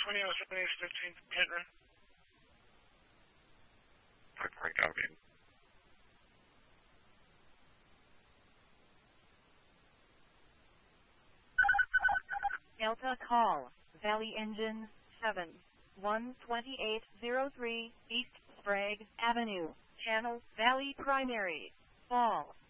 2007 East 15th, Kenton. I copy. Delta call, Valley Engine 7, 12803 East Sprague Avenue, Channel Valley Primary, Fall.